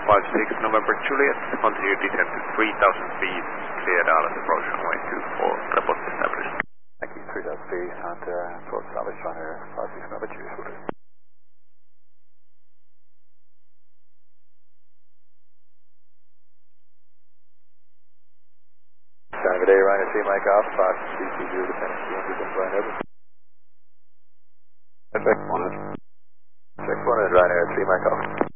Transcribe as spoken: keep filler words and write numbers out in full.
five six November Juliet, continue descent to three thousand feet, clear down at approach runway two four, report established. Thank you, three thousand feet, and uh, approach established runway five six November Juliet, will do. Time of day, Ryanair three Mike off, five three two zero, descending two hundred, and Ryanair. Check one, check one, and Ryanair three Mike off.